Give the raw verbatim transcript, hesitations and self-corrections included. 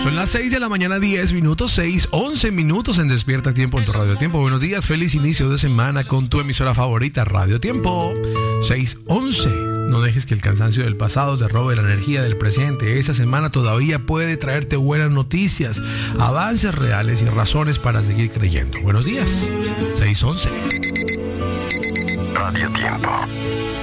Son las seis de la mañana, diez minutos, seis, once minutos en Despierta Tiempo en tu Radio Tiempo. Buenos días, feliz inicio de semana con tu emisora favorita, Radio Tiempo. seis once. No dejes que el cansancio del pasado te robe la energía del presente. Esta semana todavía puede traerte buenas noticias, avances reales y razones para seguir creyendo. Buenos días, seis once. Radio Tiempo.